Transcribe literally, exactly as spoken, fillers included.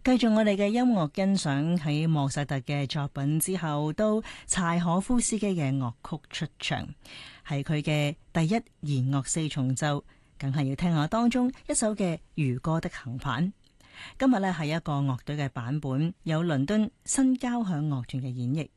繼續我哋嘅音樂欣賞，喺莫扎特嘅作品之後，到柴可夫斯基嘅樂曲出場，係佢嘅第一弦樂四重奏，梗係要聽下當中一首嘅漁歌的行板。今日呢係一個樂隊嘅版本，有倫敦新交響樂團嘅演繹。